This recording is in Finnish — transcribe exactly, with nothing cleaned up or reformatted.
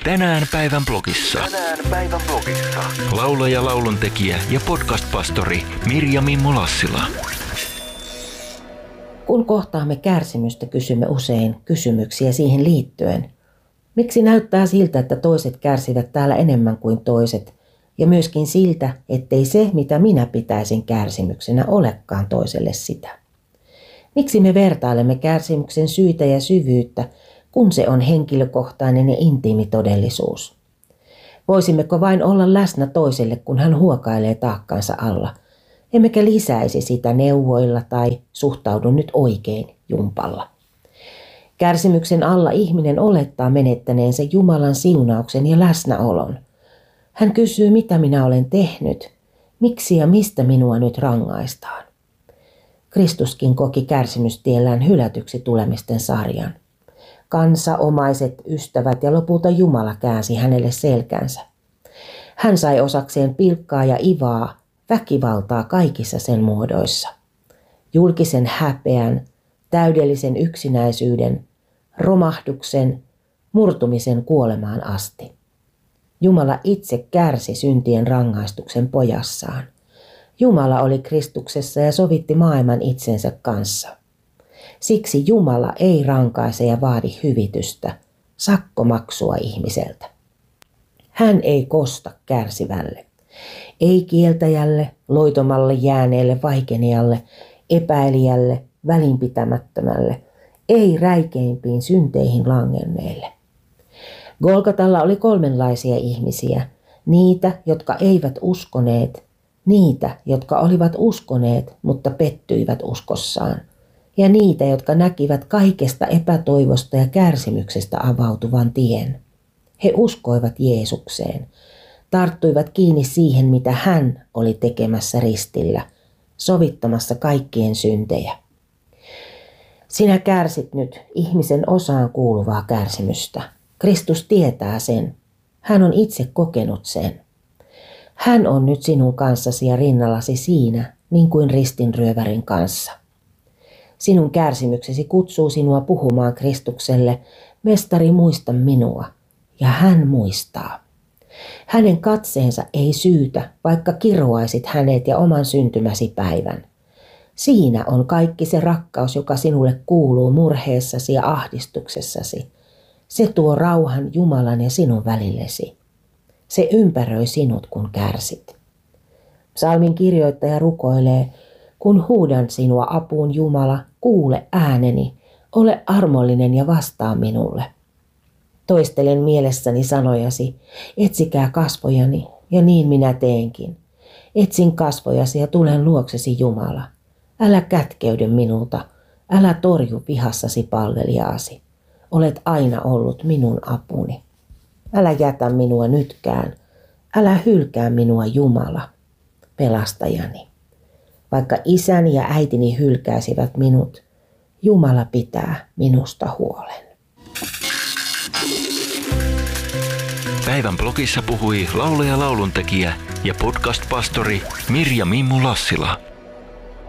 Tänään päivän blogissa. Tänään päivän blogissa. Laulaja, lauluntekijä ja podcast-pastori Mirja Mimmo Lassila. Kun kohtaamme kärsimystä, kysymme usein kysymyksiä siihen liittyen. Miksi näyttää siltä, että toiset kärsivät täällä enemmän kuin toiset? Ja myöskin siltä, ettei se, mitä minä pitäisin kärsimyksenä, olekaan toiselle sitä. Miksi me vertailemme kärsimyksen syitä ja syvyyttä, kun se on henkilökohtainen ja intiimi todellisuus? Voisimmeko vain olla läsnä toiselle, kun hän huokailee taakkansa alla, emmekä lisäisi sitä neuvoilla tai suhtaudu nyt oikein jumpalla? Kärsimyksen alla ihminen olettaa menettäneensä Jumalan siunauksen ja läsnäolon. Hän kysyy, mitä minä olen tehnyt, miksi ja mistä minua nyt rangaistaan. Kristuskin koki kärsimystiellään hylätyksi tulemisten sarjan. Kansa, omaiset, ystävät ja lopulta Jumala käänsi hänelle selkänsä. Hän sai osakseen pilkkaa ja ivaa, väkivaltaa kaikissa sen muodoissa. Julkisen häpeän, täydellisen yksinäisyyden, romahduksen, murtumisen kuolemaan asti. Jumala itse kärsi syntien rangaistuksen pojassaan. Jumala oli Kristuksessa ja sovitti maailman itsensä kanssa. Siksi Jumala ei rankaise ja vaadi hyvitystä, sakkomaksua ihmiseltä. Hän ei kosta kärsivälle, ei kieltäjälle, loitomalle jääneelle vaikenijalle, epäilijälle, välinpitämättömälle, ei räikeimpiin synteihin langenneille. Golgatalla oli kolmenlaisia ihmisiä, niitä, jotka eivät uskoneet, niitä, jotka olivat uskoneet, mutta pettyivät uskossaan, ja niitä, jotka näkivät kaikesta epätoivosta ja kärsimyksestä avautuvan tien. He uskoivat Jeesukseen, tarttuivat kiinni siihen, mitä hän oli tekemässä ristillä, sovittamassa kaikkien syntejä. Sinä kärsit nyt ihmisen osaan kuuluvaa kärsimystä. Kristus tietää sen. Hän on itse kokenut sen. Hän on nyt sinun kanssasi ja rinnallasi siinä, niin kuin ristinryövärin kanssa. Sinun kärsimyksesi kutsuu sinua puhumaan Kristukselle, mestari, muista minua, ja hän muistaa. Hänen katseensa ei syytä, vaikka kiroaisit hänet ja oman syntymäsi päivän. Siinä on kaikki se rakkaus, joka sinulle kuuluu murheessasi ja ahdistuksessasi. Se tuo rauhan Jumalan ja sinun välillesi. Se ympäröi sinut, kun kärsit. Psalmin kirjoittaja rukoilee, kun huudan sinua apuun, Jumala, kuule ääneni, ole armollinen ja vastaa minulle. Toistelen mielessäni sanojasi, etsikää kasvojani, ja niin minä teenkin. Etsin kasvojasi ja tulen luoksesi, Jumala. Älä kätkeydy minulta, älä torju vihassasi palvelijaasi. Olet aina ollut minun apuni. Älä jätä minua nytkään, älä hylkää minua, Jumala, pelastajani. Vaikka isäni ja äitini hylkäisivät minut, Jumala pitää minusta huolen. Päivän blogissa puhui laulaja, lauluntekijä ja podcast-pastori Mirja Mimmo Lassila.